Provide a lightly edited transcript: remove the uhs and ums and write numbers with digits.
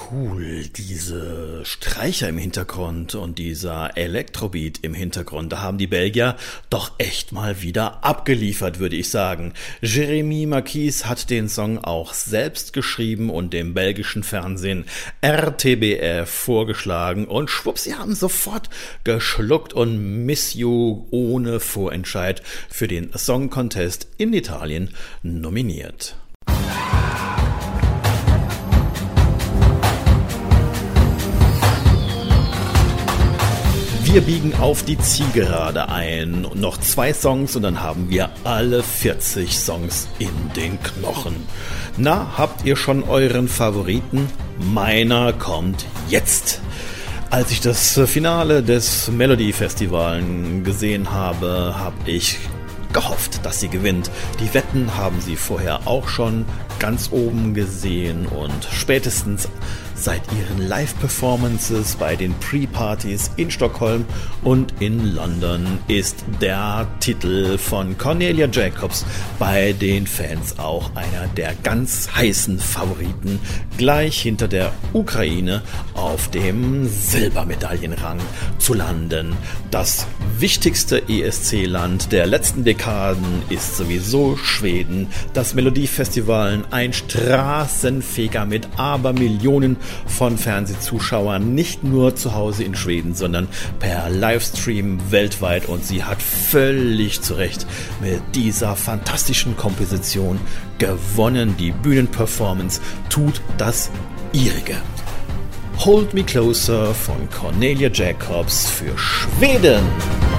cool, diese Streicher im Hintergrund und dieser Elektrobeat im Hintergrund, da haben die Belgier doch echt mal wieder abgeliefert, würde ich sagen. Jérémy Marquis hat den Song auch selbst geschrieben und dem belgischen Fernsehen RTBF vorgeschlagen und schwupps, sie haben sofort geschluckt und Miss You ohne Vorentscheid für den Song Contest in Italien nominiert. Wir biegen auf die Zielgerade ein. Noch 2 Songs und dann haben wir alle 40 Songs in den Knochen. Na, habt ihr schon euren Favoriten? Meiner kommt jetzt. Als ich das Finale des Melody Festival gesehen habe, habe ich gehofft, dass sie gewinnt. Die Wetten haben sie vorher auch schon ganz oben gesehen und spätestens seit ihren Live-Performances bei den Pre-Partys in Stockholm und in London ist der Titel von Cornelia Jacobs bei den Fans auch einer der ganz heißen Favoriten, gleich hinter der Ukraine auf dem Silbermedaillenrang zu landen. Das wichtigste ESC-Land der letzten Dekaden ist sowieso Schweden. Das Melodiefestival, ein Straßenfeger mit Abermillionen von Fernsehzuschauern, nicht nur zu Hause in Schweden, sondern per Livestream weltweit, und sie hat völlig zu Recht mit dieser fantastischen Komposition gewonnen. Die Bühnenperformance tut das ihrige. Hold Me Closer von Cornelia Jacobs für Schweden.